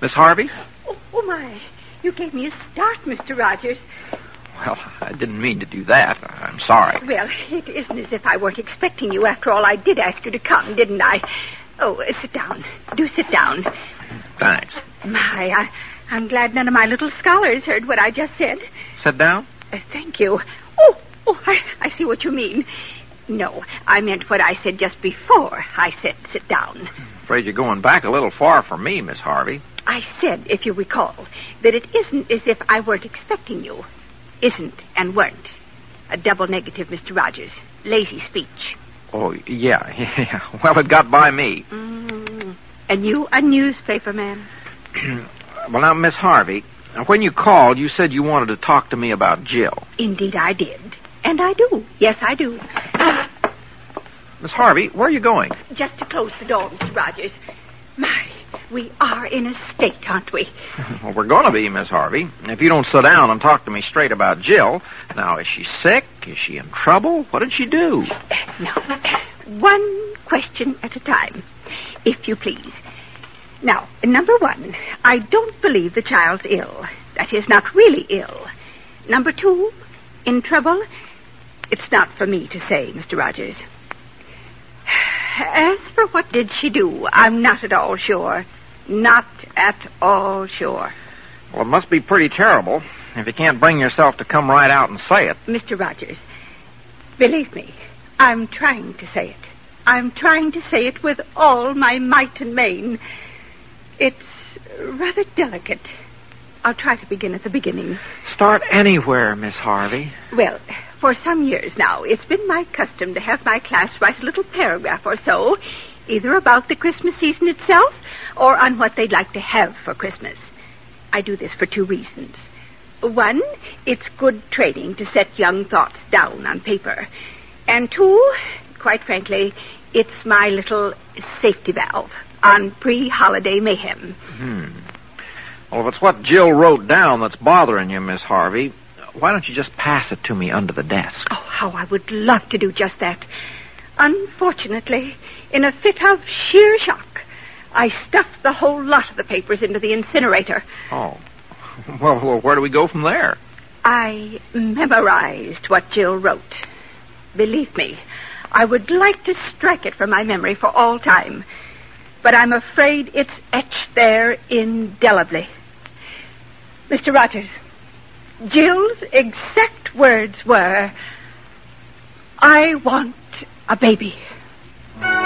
Miss Harvey? Oh, my. You gave me a start, Mr. Rogers. Well, I didn't mean to do that. I'm sorry. Well, it isn't as if I weren't expecting you. After all, I did ask you to come, didn't I? Oh, sit down. Do sit down. Thanks. I'm glad none of my little scholars heard what I just said. Sit down? Thank you. I see what you mean. No, I meant what I said just before I said sit down. Afraid you're going back a little far for me, Miss Harvey. I said, if you recall, that it isn't as if I weren't expecting you. Isn't and weren't. A double negative, Mr. Rogers. Lazy speech. Oh, yeah. Well, it got by me. And you a newspaper man? Well, now, Miss Harvey, when you called, you said you wanted to talk to me about Jill. Indeed, I did. And I do. Yes, I do. Miss Harvey, where are you going? Just to close the door, Mr. Rogers. My, we are in a state, aren't we? Well, we're going to be, Miss Harvey. If you don't sit down and talk to me straight about Jill. Now, is she sick? Is she in trouble? What did she do? No. One question at a time, if you please. Now, number one, I don't believe the child's ill. That is, not really ill. Number two, in trouble? It's not for me to say, Mr. Rogers. As for what did she do, I'm not at all sure. Not at all sure. Well, it must be pretty terrible if you can't bring yourself to come right out and say it. Mr. Rogers, believe me, I'm trying to say it. I'm trying to say it with all my might and main. It's rather delicate. I'll try to begin at the beginning. Start anywhere, Miss Harvey. Well, for some years now, it's been my custom to have my class write a little paragraph or so, either about the Christmas season itself or on what they'd like to have for Christmas. I do this for two reasons. One, it's good training to set young thoughts down on paper. And two, quite frankly, it's my little safety valve on pre-holiday mayhem. Well, if it's what Jill wrote down that's bothering you, Miss Harvey, why don't you just pass it to me under the desk? Oh, how I would love to do just that. Unfortunately, in a fit of sheer shock, I stuffed the whole lot of the papers into the incinerator. Oh. Well, where do we go from there? I memorized what Jill wrote. Believe me, I would like to strike it from my memory for all time. But I'm afraid it's etched there indelibly. Mr. Rogers, Jill's exact words were, I want a baby.